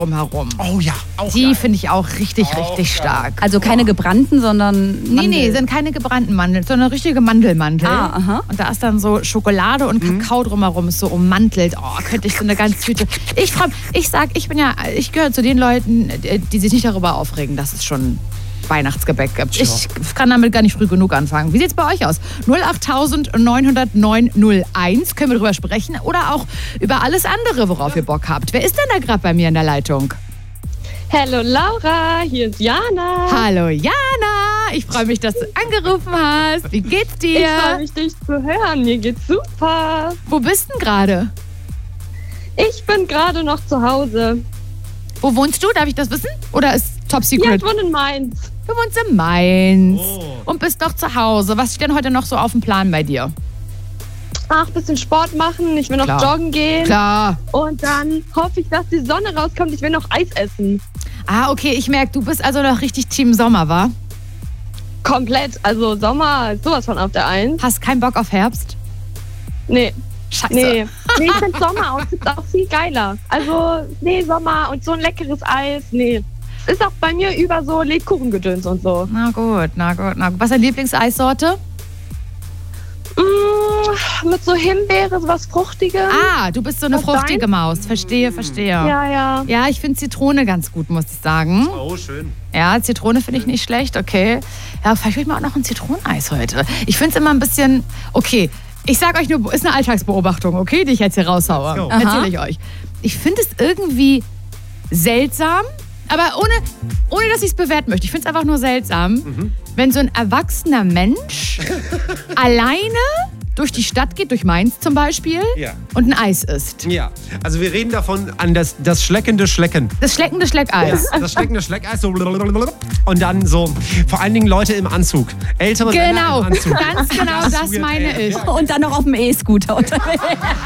drumherum. Oh ja, auch Die geil. finde ich auch richtig stark. Also keine gebrannten, sondern Mandel. Nee, sind keine gebrannten Mandeln, sondern richtige Mandelmantel. aha. Und da ist dann so Schokolade und Kakao drumherum, ist so ummantelt. Oh, könnte ich so eine ganze Tüte. Ich gehöre zu den Leuten, die sich nicht darüber aufregen, dass es schon Weihnachtsgebäck gibt. Ich kann damit gar nicht früh genug anfangen. Wie sieht es bei euch aus? 0890901, können wir drüber sprechen oder auch über alles andere, worauf ihr Bock habt. Wer ist denn da gerade bei mir in der Leitung? Hallo Laura, hier ist Jana. Hallo Jana, ich freue mich, dass du angerufen hast. Wie geht's dir? Ich freue mich, dich zu hören. Mir geht's super. Wo bist du denn gerade? Ich bin gerade noch zu Hause. Wo wohnst du? Darf ich das wissen? Oder ist Top Ja, Secret? ich wohne in Mainz. Du wohnst in Mainz und bist noch zu Hause. Was steht denn heute noch so auf dem Plan bei dir? Ach, bisschen Sport machen. Ich will noch Klar. joggen gehen. Klar. Und dann hoffe ich, dass die Sonne rauskommt. Ich will noch Eis essen. Ah, okay, ich merke, du bist also noch richtig Team Sommer, wa? Komplett. Also Sommer ist sowas von auf der Eins. Hast keinen Bock auf Herbst? Nee. Scheiße. Nee, ich finde Sommer auch viel geiler. Also, nee, Sommer und so ein leckeres Eis, nee. Ist auch bei mir über so Lebkuchengedöns und so. Na gut. Was ist deine Lieblingseissorte? Mit so Himbeere, was Fruchtiges. Ah, du bist so eine Was fruchtige deins? Maus. Verstehe. Ja. Ja, ich finde Zitrone ganz gut, muss ich sagen. Oh, schön. Ja, Zitrone finde ich nicht schlecht, okay. Ja, vielleicht will ich mal auch noch ein Zitroneneis heute. Ich finde es immer ein bisschen, okay, ich sag euch nur, ist eine Alltagsbeobachtung, okay, die ich jetzt hier raushaue. Let's go. Erzähle ich euch. Ich finde es irgendwie seltsam, aber ohne dass ich es bewerten möchte. Ich finde es einfach nur seltsam, wenn so ein erwachsener Mensch alleine durch die Stadt geht, durch Mainz zum Beispiel, Ja. und ein Eis isst. Ja, also wir reden davon an das schleckende Schlecken. Das schleckende Schleckeis. Das schleckende Schleckeis so und dann so, vor allen Dingen Leute im Anzug. Ältere Männer Genau, im Anzug. ganz genau das meine ich. Und dann noch auf dem E-Scooter unterwegs.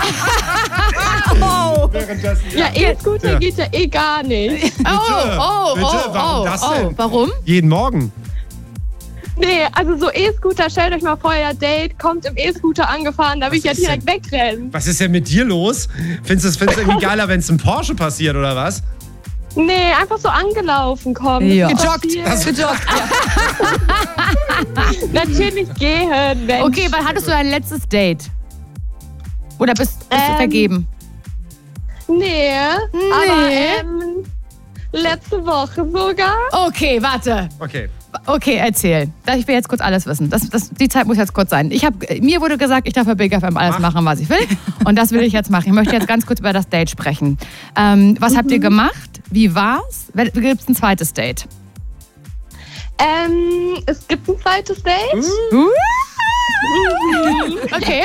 Oh. Ja, E-Scooter geht ja eh gar nicht. Bitte, warum das denn? Warum? Jeden Morgen. Nee, also so E-Scooter, stellt euch mal vor, euer Date kommt im E-Scooter angefahren, da will ich ja Was ist direkt wegrennen. Was ist denn mit dir los? Findest du es irgendwie geiler, wenn es einem Porsche passiert, oder was? Nee, einfach so angelaufen kommen. Ja. Gejoggt. Gejoggt, ja. Natürlich gehen, Mensch. Okay, wann hattest du dein letztes Date? Oder bist du vergeben? Nee, aber letzte Woche sogar. Okay, warte. Okay. Okay, erzähl. Ich will jetzt kurz alles wissen. Die Zeit muss jetzt kurz sein. Mir wurde gesagt, ich darf bei Big FM alles machen, was ich will. Und das will ich jetzt machen. Ich möchte jetzt ganz kurz über das Date sprechen. Was habt ihr gemacht? Wie war's? Gibt es ein zweites Date? Es gibt ein zweites Date. Okay.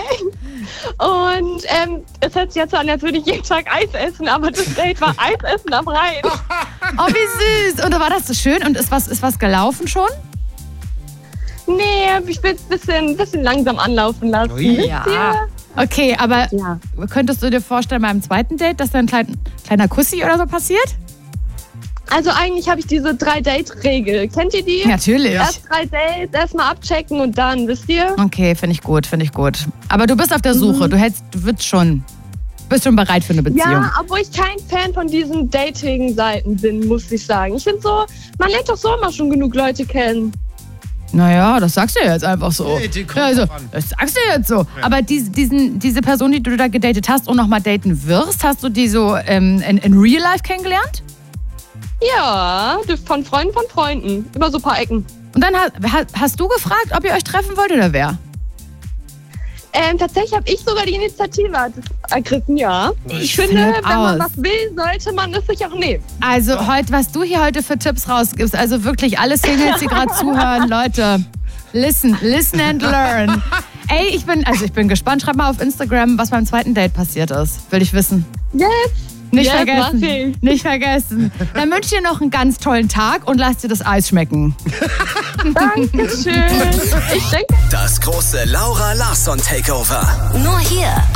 Und es hört sich jetzt an, als würde ich jeden Tag Eis essen, aber das Date war Eis essen am Rhein. Oh, wie süß. Und war das so schön? Und ist was gelaufen schon? Nee, ich will es ein bisschen langsam anlaufen lassen. Ui. Wisst Ja. ihr? Okay, aber Ja. könntest du dir vorstellen, beim zweiten Date, dass da ein kleiner Kussi oder so passiert? Also eigentlich habe ich diese 3-Date-Regel. Kennt ihr die? Natürlich. Erst 3 Dates, erstmal abchecken und dann, wisst ihr? Okay, finde ich gut. Aber du bist auf der Suche. Du bist schon bereit für eine Beziehung. Ja, obwohl ich kein Fan von diesen Dating-Seiten bin, muss ich sagen. Ich finde so, man lernt doch so immer schon genug Leute kennen. Naja, das sagst du jetzt einfach so. Nee, die kommt Also, drauf an. das sagst du jetzt so. Aber diese Person, die du da gedatet hast und nochmal daten wirst, hast du die so in Real Life kennengelernt? Ja, von Freunden. Über so ein paar Ecken. Und dann hast du gefragt, ob ihr euch treffen wollt oder wer? Tatsächlich habe ich sogar die Initiative ergriffen, ja. Ich finde, flipp wenn man aus. was will, sollte man es sich auch nehmen. Also was du hier heute für Tipps rausgibst, also wirklich alle Singles, die gerade zuhören, Leute, listen and learn. Ey, ich bin gespannt. Schreib mal auf Instagram, was beim zweiten Date passiert ist. Will ich wissen. Yes. Nicht Yes, vergessen. mach ich. Nicht vergessen. Dann wünsche ich dir noch einen ganz tollen Tag und lass dir das Eis schmecken. Dankeschön. Ich denke. Das große Laura Larsson Takeover. Nur hier